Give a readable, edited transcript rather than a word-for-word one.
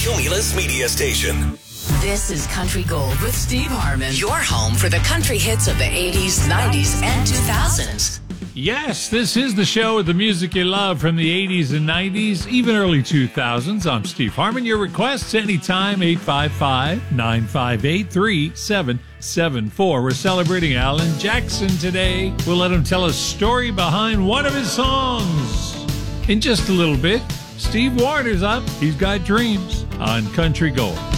Cumulus Media Station. This is Country Gold with Steve Harmon. Your home for the country hits of the 80s, 90s, and 2000s. Yes, this is the show with the music you love from the 80s and 90s, even early 2000s. I'm Steve Harmon. Your requests anytime, 855-958-3774. We're celebrating Alan Jackson today. We'll let him tell a story behind one of his songs. In just a little bit, Steve Warner's up. He's got dreams on Country Gold.